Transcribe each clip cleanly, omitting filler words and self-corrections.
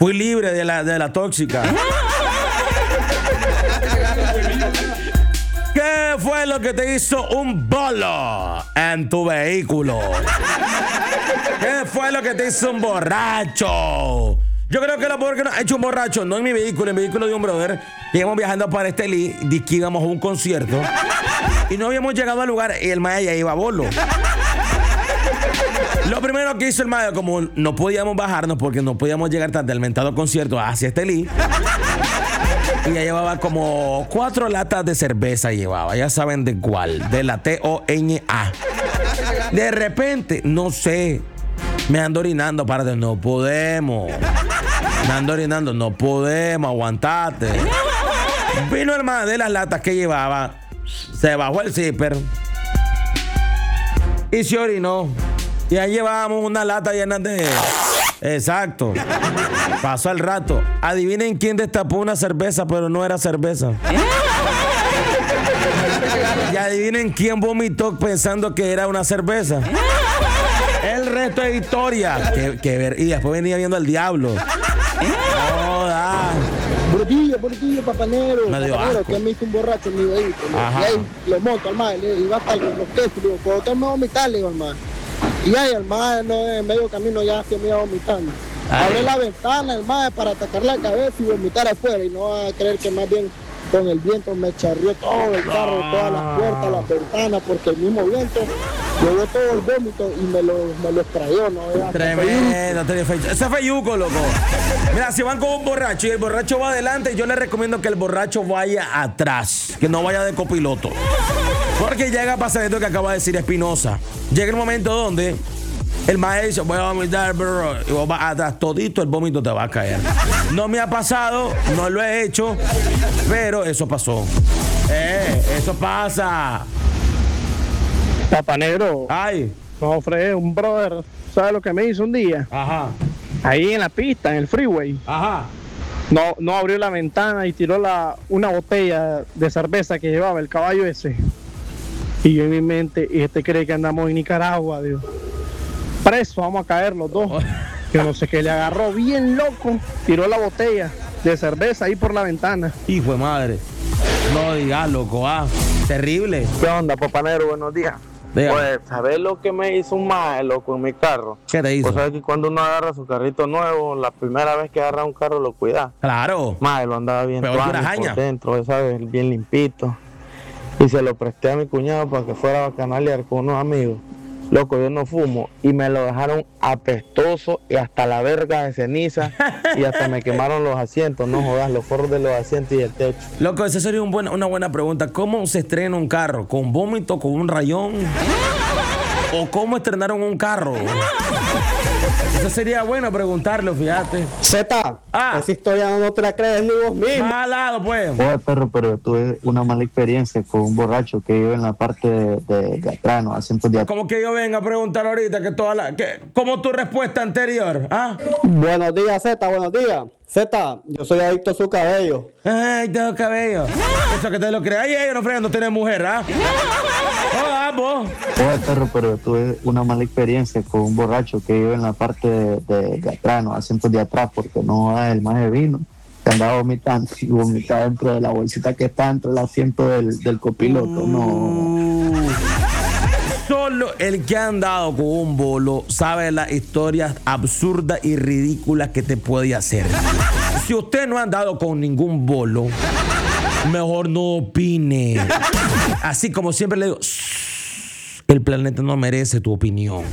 Fui libre de la tóxica. ¿Qué fue lo que te hizo un bolo en tu vehículo? ¿Qué fue lo que te hizo un borracho? Yo creo que lo peor que nos ha hecho un borracho, no en mi vehículo, en el vehículo de un brother, que íbamos viajando para Estelí, que íbamos a un concierto, y no habíamos llegado al lugar y el mae ya iba a bolo. Lo primero que hizo el mae, como no podíamos bajarnos porque no podíamos llegar tan del mentado concierto hacia Estelí, y ya llevaba como 4 latas de cerveza llevaba, ya saben de cuál, de la TONA. De repente, no sé, me ando orinando, párate, no podemos. Me ando orinando, no podemos, aguantate. Vino el mae de las latas que llevaba, se bajó el zipper y se orinó. Y ahí llevábamos una lata llena de... Exacto. Pasó el rato. Adivinen quién destapó una cerveza, pero no era cerveza. Y adivinen quién vomitó pensando que era una cerveza. El resto es historia. Que ver. Y después venía viendo al diablo. Joda. Brutillo, papanero. Papanero, que me hizo un borracho en mi vehículo. Y ahí lo monto al mar, y va hasta los quesos. Digo, ¿puedo usted me vomitar? Le digo al mar. Y ahí el mae en medio camino ya se me iba vomitando. Abre la ventana el mae para atacar la cabeza y vomitar afuera. Y no va a creer que más bien con el viento me charrió todo el carro, todas las puertas, las ventanas, porque el mismo viento llevó todo el vómito y me lo extrayó, ¿no? Tremendo, ese fue yuco, loco. Mira, si van con un borracho y el borracho va adelante, yo les recomiendo que el borracho vaya atrás, que no vaya de copiloto. Porque llega a pasar esto que acaba de decir Espinosa. Llega el momento donde el maestro dice, voy a vomitar, bro, y vos vas atrás, todito el vómito te va a caer. No me ha pasado, no lo he hecho, pero eso pasó. Eso pasa. Papá Negro. Ay. No, Fred, un brother, ¿sabes lo que me hizo un día? Ajá. Ahí en la pista, en el freeway. Ajá. No abrió la ventana y tiró una botella de cerveza que llevaba el caballo ese. Y yo en mi mente, y cree que andamos en Nicaragua, Dios. Preso, vamos a caer los dos. Yo no sé qué, le agarró bien loco, tiró la botella de cerveza ahí por la ventana. Hijo de madre. No digas, loco, terrible. ¿Qué onda, papanero? Buenos días. Dígame. Pues, ¿sabes lo que me hizo un mae, loco, en mi carro? ¿Qué te hizo? Pues, ¿sabes que cuando uno agarra su carrito nuevo, la primera vez que agarra un carro lo cuida? Claro. Mae, lo andaba bien por dentro, ¿sabes? Bien limpito. Y se lo presté a mi cuñado para que fuera a canalear con unos amigos. Loco, yo no fumo y me lo dejaron apestoso y hasta la verga de ceniza y hasta me quemaron los asientos, no jodas, los forros de los asientos y el techo. Loco, esa sería una buena pregunta. ¿Cómo se estrena un carro? ¿Con vómito, con un rayón? ¿O cómo estrenaron un carro? Eso sería bueno preguntarlo, fíjate. Zeta, esa historia no te la crees ni vos mismo. Malado, pues. Oye, perro, pero tuve una mala experiencia con un borracho que iba en la parte de atrás, ¿no? Asientos de atrás. Como que yo venga a preguntar ahorita como tu respuesta anterior, Buenos días, Zeta, buenos días. Zeta, yo soy adicto a su cabello. Ay, tengo cabello. Eso que te lo crees. Ay, ellos no fregan, no tienen mujer, Hola, vos. Oye, perro, pero tuve una mala experiencia con un borracho que iba en la parte de atrás, ¿no? Asientos de atrás, porque no el más de vino. Que andaba vomitando y vomitaba dentro de la bolsita que está dentro del asiento del copiloto, no. Solo el que ha andado con un bolo sabe las historias absurdas y ridículas que te puede hacer. Si usted no ha andado con ningún bolo, mejor no opine. Así como siempre le digo, el planeta no merece tu opinión.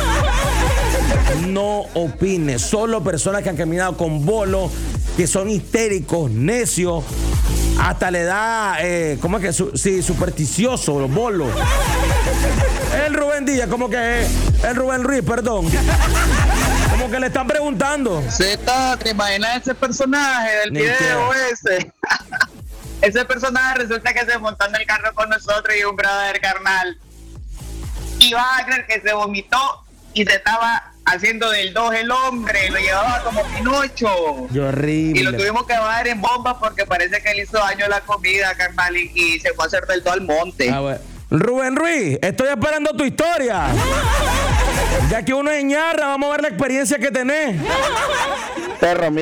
No opine. Solo personas que han caminado con bolo, que son histéricos, necios, hasta le da, ¿cómo es que? Supersticioso, los bolos. El Rubén Díaz, como que el Rubén Ruiz, perdón. Como que le están preguntando. Zeta, ¿te imaginas ese personaje del video ese? Ese personaje resulta que se montó en el carro con nosotros y un brother carnal. Y va a creer que se vomitó y se estaba haciendo del 2 el hombre, lo llevaba como Pinocho. Qué horrible. Y lo tuvimos que bajar en bomba porque parece que le hizo daño a la comida, carnal, y se fue a hacer del todo al monte. Bueno. Rubén Ruiz, estoy esperando tu historia. Ya que uno es ñarra, vamos a ver la experiencia que tenés. Perro,